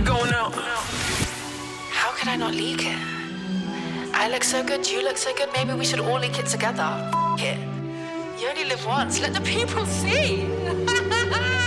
going out. How could I not leak it? I look so good, you look so good, maybe we should all leak it together. F*** it. You only live once, let the people see.